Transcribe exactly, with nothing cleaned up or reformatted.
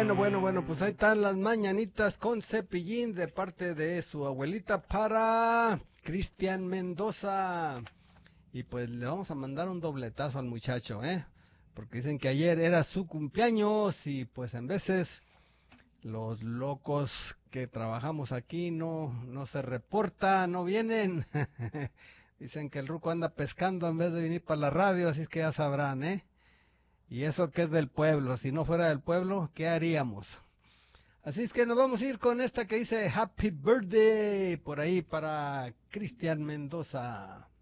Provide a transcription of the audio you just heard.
Bueno, bueno, bueno, pues ahí están las mañanitas con Cepillín de parte de su abuelita para Cristian Mendoza. Y pues le vamos a mandar un dobletazo al muchacho, ¿eh? Porque dicen que ayer era su cumpleaños y pues en veces los locos que trabajamos aquí no, no se reporta, no vienen. Dicen que el ruco anda pescando en vez de venir para la radio, así es que ya sabrán, ¿eh? Y eso que es del pueblo, si no fuera del pueblo, ¿qué haríamos? Así es que nos vamos a ir con esta que dice Happy Birthday por ahí para Cristian Mendoza.